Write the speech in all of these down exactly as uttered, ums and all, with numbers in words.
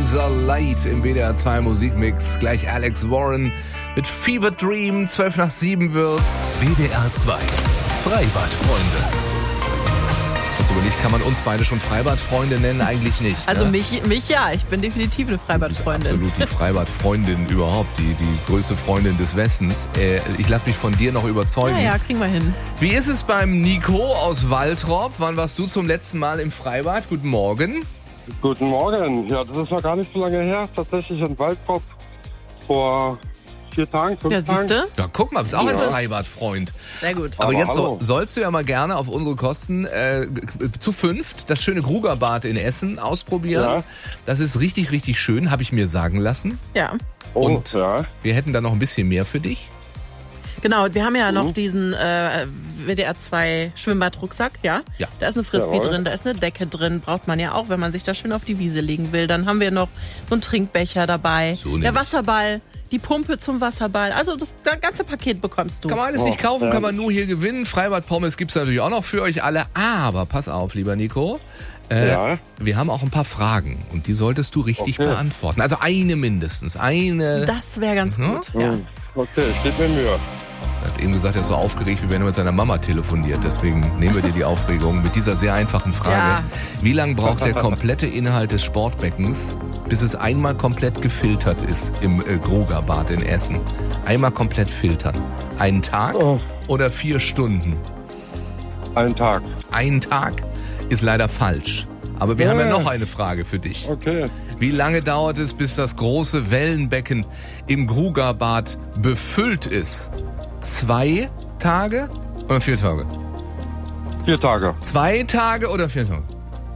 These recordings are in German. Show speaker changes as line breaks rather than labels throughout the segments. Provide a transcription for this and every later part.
Unser Leid im W D R zwei Musikmix. Gleich Alex Warren mit Fever Dream. zwölf nach sieben wird's.
W D R zwei Freibadfreunde.
So nicht, kann man uns beide schon Freibadfreunde nennen? Eigentlich nicht.
Also
ne?
mich, mich ja, ich bin definitiv eine Freibadfreundin.
Absolut die Freibadfreundin überhaupt, die, die größte Freundin des Westens. Äh, ich lasse mich von dir noch überzeugen.
Ja, ja, kriegen wir hin.
Wie ist es beim Nico aus Waltrop? Wann warst du zum letzten Mal im Freibad? Guten Morgen.
Guten Morgen. Ja, das ist noch gar nicht so lange her. Tatsächlich in Waltrop vor vier Tagen, fünf
Ja,
Tagen.
siehste?
Ja, guck mal, bist auch
Ja.
ein Freibadfreund.
Sehr gut.
Aber,
Aber
jetzt so,
hallo.
sollst du ja mal gerne auf unsere Kosten äh, zu fünft das schöne Grugerbad in Essen ausprobieren.
Ja.
Das ist richtig, richtig schön, habe ich mir sagen lassen.
Ja,
Oh,
Und
ja.
wir hätten da noch ein bisschen mehr für dich.
genau. Wir haben ja noch
Mhm.
diesen äh, W D R zwei Schwimmbadrucksack, ja?
Ja.
Da ist eine Frisbee
Jawohl.
drin, da ist eine Decke drin. Braucht man ja auch, wenn man sich da schön auf die Wiese legen will. Dann haben wir noch so einen Trinkbecher dabei.
So
der
nämlich.
Wasserball, die Pumpe zum Wasserball. Also das, das ganze Paket bekommst du.
Kann man alles nicht
Oh,
kaufen,
ja.
kann man nur hier gewinnen. Freibad-Pommes gibt's natürlich auch noch für euch alle. Aber pass auf, lieber Nico. Äh,
Ja.
Wir haben auch ein paar Fragen und die solltest du richtig
Okay.
beantworten. Also eine mindestens. Eine.
Das wäre ganz
Mhm.
gut. Ja.
Hm. Okay, steht mir Mühe.
Er hat eben gesagt, er ist so aufgeregt, wie wenn er mit seiner Mama telefoniert. Deswegen nehmen wir dir die Aufregung mit dieser sehr einfachen Frage.
Ja.
Wie lange braucht der komplette Inhalt des Sportbeckens, bis es einmal komplett gefiltert ist im äh, Grugerbad in Essen? Einmal komplett filtern. Einen Tag
Oh.
oder vier Stunden?
Einen Tag.
Ein Tag ist leider falsch. Aber wir
Ja.
haben ja noch eine Frage für dich.
Okay.
Wie lange dauert es, bis das große Wellenbecken im Grugerbad befüllt ist? Zwei Tage oder vier Tage?
Vier Tage.
Zwei Tage oder vier Tage?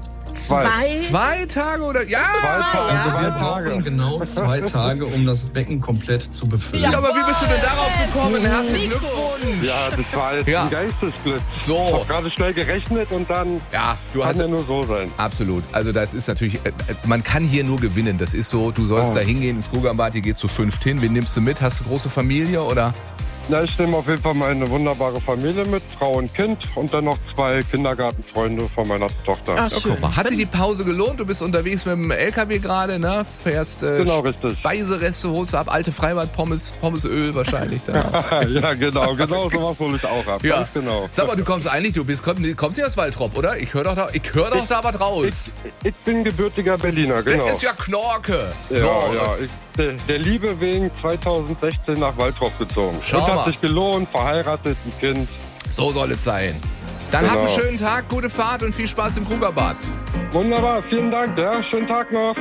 Zwei.
Zwei Tage oder... Ja!
Also wir
Zwei Tage.
brauchen genau zwei Tage, um das Becken komplett zu befüllen.
Ja, aber wie bist du denn darauf gekommen? Herzlichen
Nico.
Glückwunsch!
Ja, das war jetzt
Ja.
ein Geistesblitz. Ich
So,
habe gerade schnell gerechnet und dann
ja, du
kann
hast...
ja nur so sein.
Absolut. Also das ist natürlich... äh, Man kann hier nur gewinnen. Das ist so, du sollst
Oh.
da hingehen ins Grugerbad, hier geht zu fünft hin. Wen nimmst du mit? Hast du große Familie oder...
Na, ich nehme auf jeden Fall meine wunderbare Familie mit, Frau und Kind und dann noch zwei Kindergartenfreunde von meiner Tochter.
Ach,
Ja,
schön.
guck mal. Hat sich die Pause gelohnt? Du bist unterwegs mit dem L K W gerade, ne? Fährst äh,
Genau, richtig.
Speisereste, holst du ab, alte Freibad-Pommes, Pommesöl wahrscheinlich. Dann.
Ja, genau, genau, sowas hole ich auch ab.
Ja.
Ganz genau.
Sag mal, du kommst eigentlich, du bist, komm, kommst nicht aus Waltrop, oder? Ich höre doch da, ich hör doch da was raus.
Ich, ich bin gebürtiger Berliner, genau.
Das ist ja Knorke.
Ja,
so,
ja. Ich, der, der Liebe wegen zweitausendsechzehn nach Waltrop gezogen.
Schau
und
mal.
hat sich gelohnt, verheiratet, ein Kind.
so soll es sein. Dann
Genau.
hab einen schönen Tag, gute Fahrt und viel Spaß im Grugerbad.
Wunderbar, vielen Dank, ja. Schönen Tag noch.